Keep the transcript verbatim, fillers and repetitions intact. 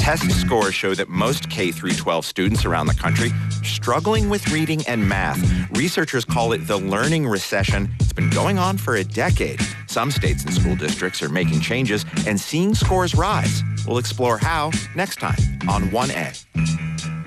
Test scores show that most K through twelve students around the country are struggling with reading and math. Researchers call it the learning recession. It's been going on for a decade. Some states and school districts are making changes and seeing scores rise. We'll explore how next time on one A.